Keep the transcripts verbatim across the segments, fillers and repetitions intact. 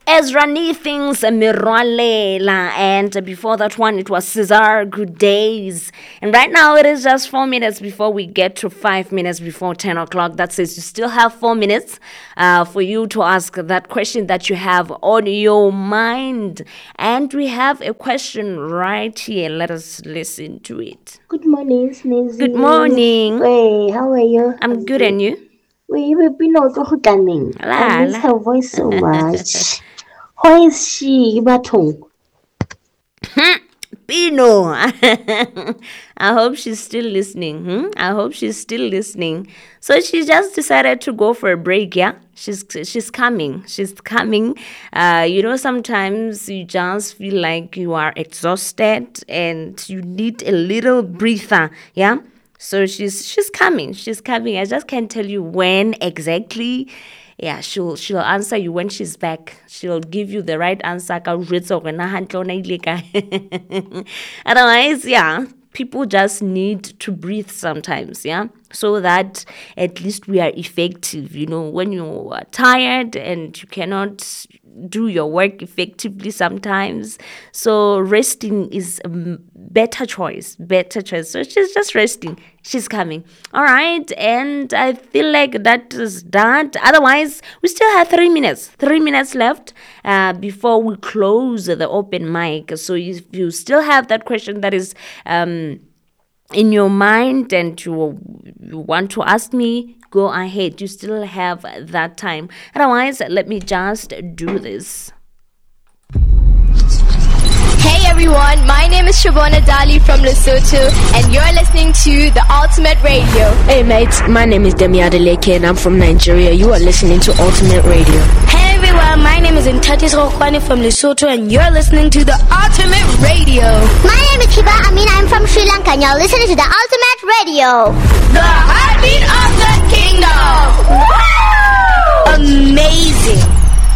Ezra Things Mirwalela, and before that one it was Cesar Good Days. And right now it is just four minutes before we get to five minutes before ten o'clock. That says you still have four minutes uh, for you to ask that question that you have on your mind. And we have a question right here. Let us listen to it. Good morning, Snazzy. Good morning. Hey, how are you? I'm good, and you? We have been out of Ghana. I miss her voice so much. Who is she, Baton? Pino. I hope she's still listening. Hmm? I hope she's still listening. So she just decided to go for a break, yeah? She's she's coming. She's coming. Uh, you know, sometimes you just feel like you are exhausted and you need a little breather, yeah? So she's she's coming. She's coming. I just can't tell you when exactly. Yeah, she'll she'll answer you when she's back. She'll give you the right answer. Otherwise, yeah, people just need to breathe sometimes, yeah, so that at least we are effective. You know, when you are tired and you cannot do your work effectively sometimes, so resting is a better choice, better choice. So she's just resting. She's coming. All right, and I feel like that is that. Otherwise, we still have three minutes, three minutes left uh, before we close the open mic. So if you still have that question that is um, in your mind and you, you want to ask me, go ahead. You still have that time. Otherwise, let me just do this. Hey everyone, my name is Shabona Dali from Lesotho, and you're listening to The Ultimate Radio. Hey mates, my name is Demi Adeleke and I'm from Nigeria. You are listening to Ultimate Radio. Hey everyone, my name is Ntatis Rokwani from Lesotho, and you're listening to The Ultimate Radio. My name is Hiba Amin, I'm from Sri Lanka, and you're listening to The Ultimate Radio. The heartbeat of the kingdom. Woo! Amazing.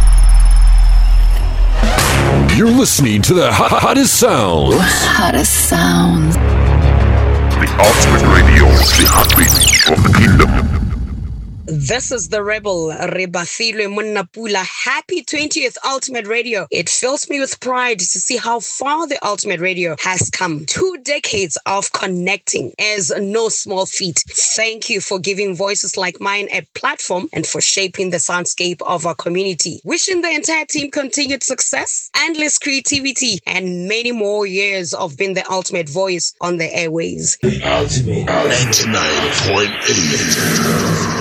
You're listening to the hottest sounds. Hottest sounds. The Ultimate Radio, the heartbeat of the kingdom. This is the rebel, Rebafilwe Munnapula. Happy twentieth Ultimate Radio. It fills me with pride to see how far the Ultimate Radio has come. Two decades of connecting is no small feat. Thank you for giving voices like mine a platform and for shaping the soundscape of our community. Wishing the entire team continued success, endless creativity, and many more years of being the ultimate voice on the airways. The Ultimate ninety-nine point eight.